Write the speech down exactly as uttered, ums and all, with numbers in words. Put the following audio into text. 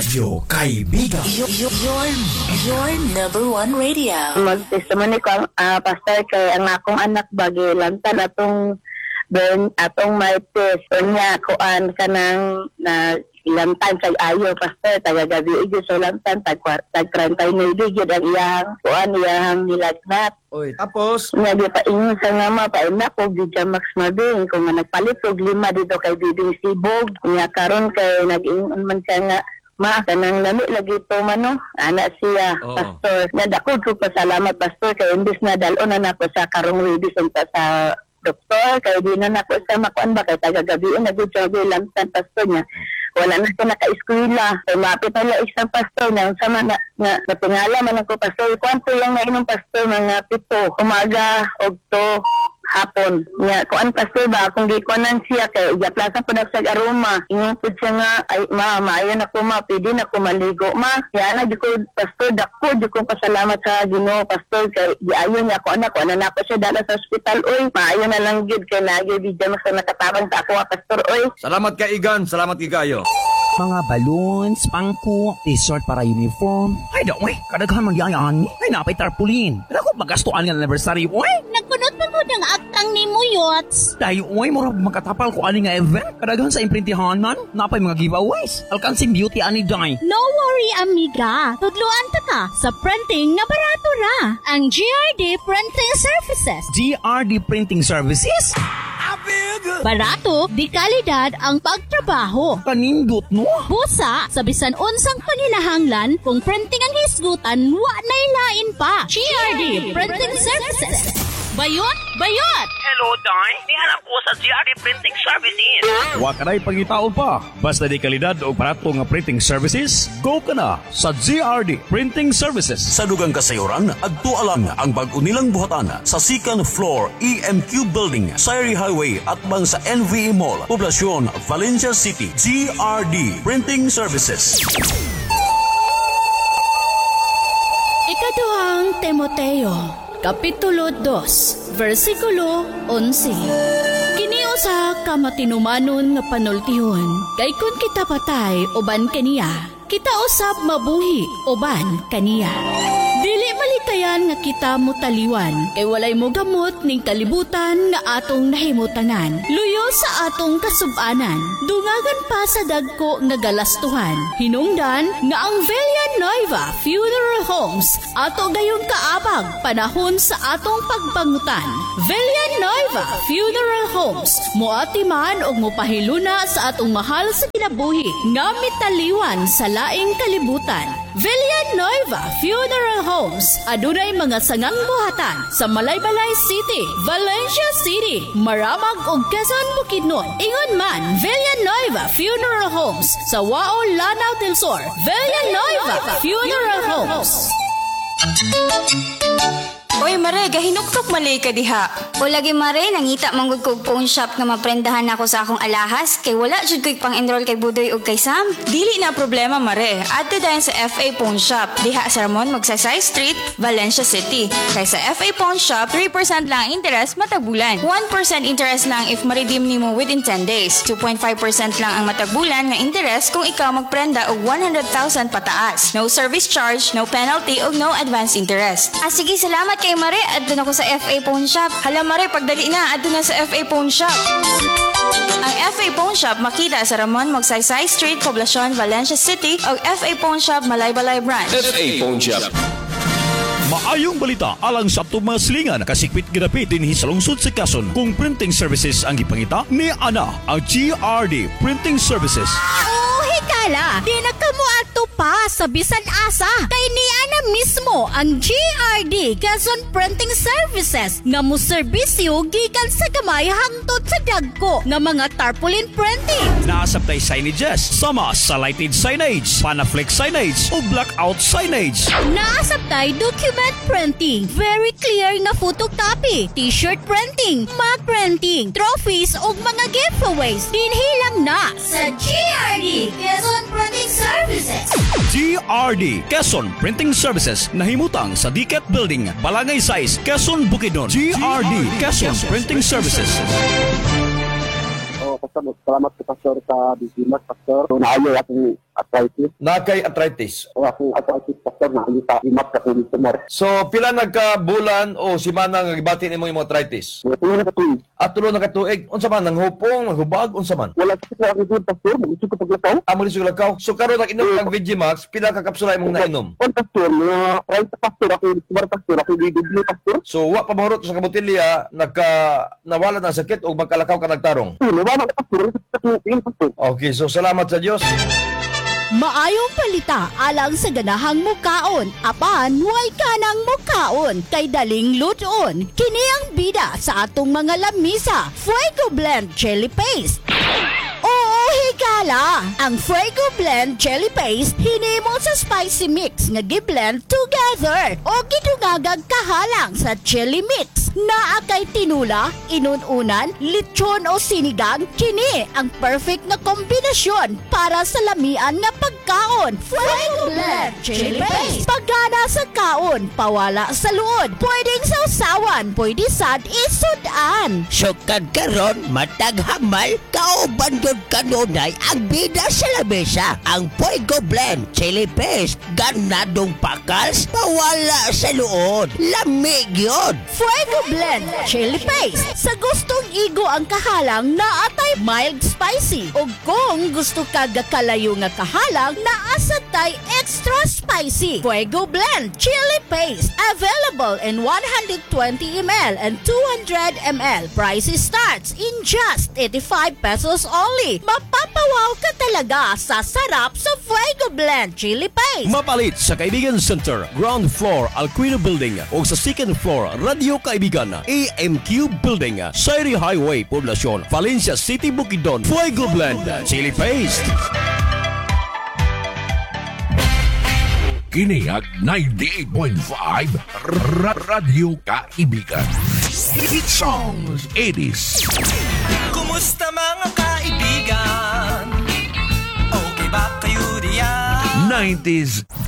Radyo Kaibigan. Your, your, your, your number one radio. Mag-testimony ko, uh, Pastor, kay ang akong anak bagi lantan atong ben atong may test niya kuan kanang na lantan kay ayo, Pastor, taga-gabi igyo so lantan tag tag thirty-nine gid ang iyang kuan iyang nilagnat. Oy, tapos Nga di pa ingon sa ngama pa ina ko di Max Mabing kung nga nagpalit og lima dito kay Bibing Sibog. Nga karon kay nag-ingon man siya nga ma kanang lami lagi to mano ana siya, oh. Pastor. Nga dako ko pasalamat, Pastor, kay imbis na dalon na nako sa karong ready unta sa doktor kay di na nako sa makuan ba kay taga-gabi na gud siya lantan, Pastor niya. Wala na siya naka-eskwela. So, mapit na isang pastor na sama na, na, na pangalaman ako, Pastor. Kwanto yung nainom, Pastor, mga pito, umaga, ogto, hapon. Nga, kuan, Pastor ba, kung di ko nan siya, kay iyaplasan po na sa aroma. Ingon po siya nga, ay, ma, maayon ako, ma, pwede na ako maligo. Ma, kaya na, di ko, Pastor, dako, di ko pasalamat sa Ginoo, Pastor, kay di ayon niya ako, anak ko, anak po siya dala sa ospital, oy, maayon na lang gid kay lagi, di dyan mas nakatabang sa ako, Pastor, oy. salamat kay Igan, salamat kay Gayo. Mga balloons, pangko, t-shirt para uniform. Ay, daw, eh, kadaghan magyayaan. Ay, napay tarpaulin. Pero kung magastuan ng anniversary, oy. Nagpunot pa mo ng aktang ni mo, Yots. Dahil, oy, mura makatapal ko ani nga event. Kadaghan sa imprintihan man, napay mga giveaways. Alkansing beauty ani day. No worry, amiga. Tudluan ta ka sa printing na barato ra. Ang G R D Printing Services. G R D Printing Services? Barato, di kalidad ang pagtrabaho. Kanindot, no? Busa, sa bisan unsang panginahanglan, kung printing ang hisgutan, wa na ilain pa. G R D Printing Services. Bayot, bayot! Hello, Day. Nihanap ko sa G R D Printing Services. Wa ka na'y pangitaon pa. Basta di kalidad o barato nga printing services, go ka na sa G R D Printing Services. Sa dugang kasayuran, adto alang ang bag-o nilang buhatan sa second floor E M Q Building, Sayri Highway at bang sa N V A Mall, Poblacion, Valencia City. G R D Printing Services. Ikaduhang Timoteo, Kapitulo two, versikulo eleven. Kiniusa ka matinumanon nga panultihon, kay kun kita patay uban kaniya, kita usab mabuhi uban kaniya. Dili malikayan nga kita mo taliwan, kay walay mo gamot ning kalibutan nga atong nahimutanan. Luyo sa atong kasubanan, dungagan pa sa dagko nga galastuhan. Hinungdan nga ang Villanueva Funeral Homes ato gayong kaabag panahon sa atong pagbangutan. Villanueva Funeral Homes moati man og mopahiluna sa atong mahal sa kinabuhi nga mitaliwan sa laing kalibutan. Villanueva Funeral Homes adunay mga sangang buhatan sa Malaybalay City, Valencia City, Maramag ug Quezon, Bukidnon. Ingon man Villanueva Funeral Homes sa Wao, Lanao del Sur. Villanueva Funeral Homes. Oy, Mare, gahinuktok malay ka diha. O lagi, Mare, nangita manggod kog phone shop nga maprendahan ako sa akong alahas kay wala jud ko'y pang-enroll kay Budoy ug kay Sam. Dili na problema, Mare. Adto dayon sa F A Phone Shop diha sa Ramon Magsaysay Street, Valencia City. Kay sa F A Phone Shop, three percent lang ang interest matag bulan. one percent interest lang if ma-redeem nimo within ten days. two point five percent lang ang matag bulan nga interest kung ikaw magprenda og one hundred thousand pataas. No service charge, no penalty ug no advance interest. Ah, sige, salamat kay Mare. Adto na ko sa F A Phone Shop. Hala, Mare, pagdali na, adto na sa F A Phone Shop. Ang F A Phone Shop makita sa Ramon Magsaysay Street, Poblacion, Valencia City o F A Phone Shop, Malaybalay Branch. F A Phone Shop. Maayong balita alang sa atong mga silingan kasikpit ginapit dinhi sa lungsod sa Quezon kung printing services ang gipangita ni ana ang G R D Printing Services. Oh, hikala, di na kamo ato pa sa bisan asa. Kay ni ana mismo ang G R D Quezon Printing Services nga mo serbisyo gikan sa gamay hangtod sa dagko nga mga tarpaulin printing. Naasabtay signages sama sa lighted signage, panaflex signage o blackout signage. Naasabtay document printing, very clear nga photocopy, t-shirt printing, mug printing, trophies ug mga giveaways. Dinhilang na sa G R D Quezon Printing Services. G R D Quezon Printing Services nahimutang sa D C A T Building, Balangay Size, Quezon, Bukidnon. G R D Quezon Printing Services. Oh, Pastor, salamat sa Pastor sa Bisimas, Pastor. So, naayo atong at arthritis. Nakay arthritis. O ako arthritis pastor na alita imat ka tuloy tumor. So, pila nagka-bulan o simana nga gibati nimo imong arthritis? Wala tuloy na katuig. At tulo na katuig, unsa man nang hupong, naghubag, unsa man? Wala kasi ko ako doon pastor, mag-isip ko paglakaw. Amo ni sulakaw. So karon nag-inom ng Vigimax, pila ka kapsula imong nainom? On pastor, mga right pastor ako, sumar pastor ako, bibigli pastor. So wa pa mahurot sa kabotilya nagka nawala ng sakit o magkalakaw ka nagtarong. Wala na pastor, sa tuwing pastor. Okay, so salamat sa Dios. Maayong palita alang sa ganahang mukaon. Apan, way ka ng mukaon. Kay daling luton. Kini ang bida sa atong mga lamisa. Fuego Blend Chili Paste. Oo, higala! Ang Fuego Blend Chili Paste hinimo sa spicy mix nga gi-blend together o gidungagag kahalang sa chili mix. Naa kay tinula, inununan, lechon o sinigang, kini ang perfect na kombinasyon para sa lamian nga pagkaon. Fuego Blend Chili Paste. Pagana sa kaon, pawala sa luod. Pwedeng sausawan, pwede sad isudan. Sukad karon matag hamal kauban jud kanunay ang bida sa lamesa. Ang Fuego Blend Chili Paste ganadong pakals pawala sa luod. Lamig yun. Fuego Blend Chili Paste. Sa gustong igo ang kahalang na atay mild spicy. O kung gusto ka gakalayo nga kahalang na asatay extra spicy. Fuego Blend Chili Paste. Available in one hundred twenty milliliters and two hundred milliliters. Price starts in just eighty-five pesos only. Mapapawaw ka talaga sa sarap sa Fuego Blend Chili Paste. Mapalit sa Kaibigan Center, ground floor, Alquino Building o sa second floor, Radio Kaibigan, A M Q Building, Sayri Highway, Poblacion, Valencia City, Bukidnon. Fuego Blend Chili Paste. Kiniag ninety-eight point five Radio Kaibigan. Hit songs eighties. Kumusta mga kaibigan? Okay ba kayo diyan? nineties